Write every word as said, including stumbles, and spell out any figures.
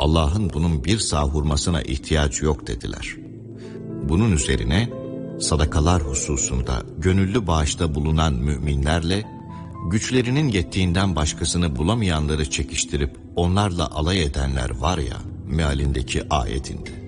Allah'ın bunun bir sağ hurmasına ihtiyacı yok dediler. Bunun üzerine sadakalar hususunda gönüllü bağışta bulunan müminlerle güçlerinin yettiğinden başkasını bulamayanları çekiştirip onlarla alay edenler var ya mealindeki ayet indi.